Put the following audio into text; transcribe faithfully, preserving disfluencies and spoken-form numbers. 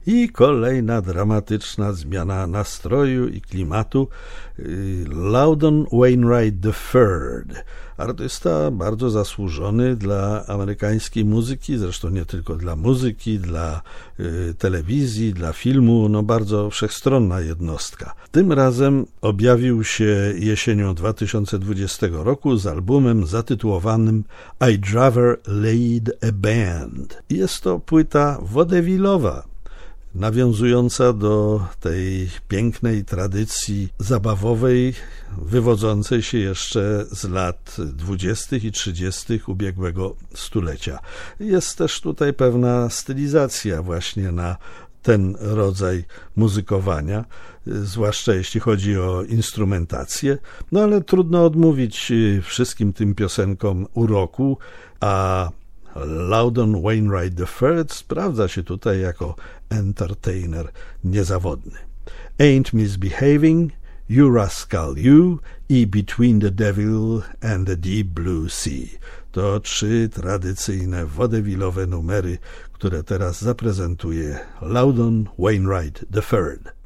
I kolejna dramatyczna zmiana nastroju i klimatu. Loudon Wainwright the third, artysta bardzo zasłużony dla amerykańskiej muzyki, zresztą nie tylko dla muzyki, dla y, telewizji, dla filmu, no bardzo wszechstronna jednostka. Tym razem objawił się jesienią dwa tysiące dwudziestego roku z albumem zatytułowanym I'd Rather Lead a Band. Jest to płyta waudevillowa, nawiązująca do tej pięknej tradycji zabawowej, wywodzącej się jeszcze z lat dwudziestych i trzydziestych ubiegłego stulecia. Jest też tutaj pewna stylizacja właśnie na ten rodzaj muzykowania, zwłaszcza jeśli chodzi o instrumentację, no ale trudno odmówić wszystkim tym piosenkom uroku, a Loudon Wainwright the third sprawdza się tutaj jako entertainer niezawodny. Ain't Misbehaving, You Rascal You i Between the Devil and the Deep Blue Sea. To trzy tradycyjne waudevillowe numery, które teraz zaprezentuje Loudon Wainwright the third.